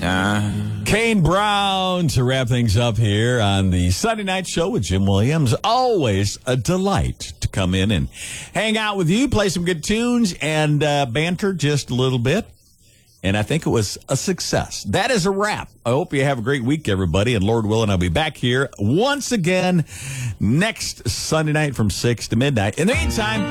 Kane Brown to wrap things up here on the Sunday Night Show with Jim Williams. Always a delight to come in and hang out with you, play some good tunes, and banter just a little bit. And I think it was a success. That is a wrap. I hope you have a great week, everybody. And Lord willing, I'll be back here once again next Sunday night from 6 to midnight. In the meantime,